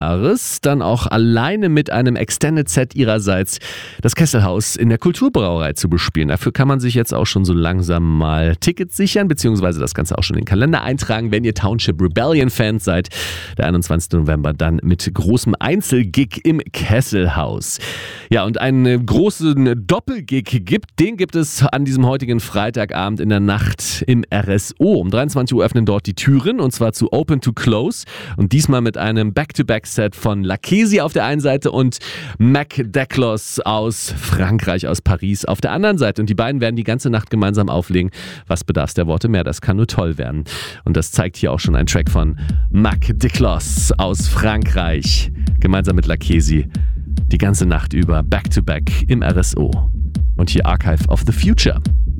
Jahres dann auch alleine mit einem Extended Set ihrerseits das Kesselhaus in der Kulturbrauerei zu bespielen. Dafür kann man sich jetzt auch schon so langsam mal Tickets sichern, beziehungsweise das Ganze auch schon in den Kalender eintragen, wenn ihr Township Rebellion-Fans seid. Der 21. November dann mit großem Einzelgig im Kesselhaus. Ja, und einen großen Doppelgig gibt es an diesem heutigen Freitagabend in der Nacht im RSO. Um 23 Uhr öffnen dort die Türen, und zwar zu Open to Close. Und diesmal mit einem Back-to-Back-Set von Lakesi auf der einen Seite und Mac Declos aus Frankreich, aus Paris auf der anderen Seite. Und die beiden werden die ganze Nacht gemeinsam auflegen. Was bedarf der Worte mehr? Das kann nur toll werden. Und das zeigt hier auch schon ein Track von Mac Declos aus Frankreich. Gemeinsam mit Lakesi. Die ganze Nacht über Back-to-Back im RSO. Und hier Archive of the Future.